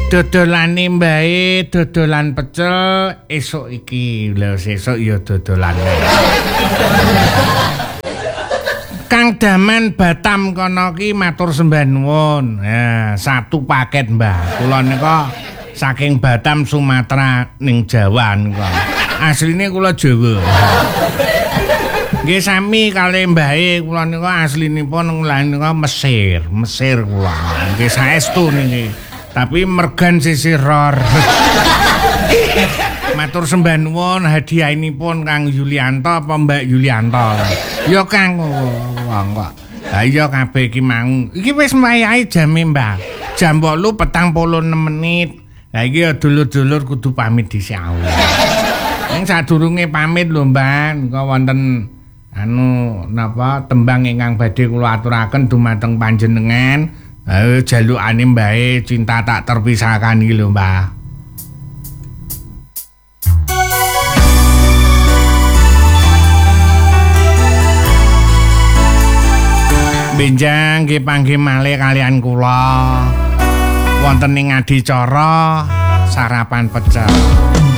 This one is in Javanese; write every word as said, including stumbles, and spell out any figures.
Dodolane mbae dodolan pecel, esuk iki lho sesuk ya dodolan. Kang Daman Batam kono ki matur sembah nuwun. Ya, satu paket, Mbah. Kula nika saking Batam Sumatera ning Jawa nika. Asline kula Jawa. Nggih sami kalih mbahe kula nika aslinipun nika Mesir, Mesir kula. Nggih saestu niki. Tapi mergan sisih ror. Matur sembah nuwun hadiahinipun Kang Yulianto apa Mbak Yulianto. Ya Kang wong kok. Ha iya kabeh iki mau. Iki wis wayahe jame, Mbak. Jam wolu petang puluh enam menit. Ha iki ya dulur-dulur kudu pamit dhisik awak. Ning sadurunge pamit lho, Mbak, nika wonten anu napa tembang ingkang badhe kula aturaken dumateng panjenengan. Eh jalukane mbae cinta tak terpisahkan iki lho, Mbah. Benjang nggih panggih malih kalian kula wonten ing adicara sarapan pecel.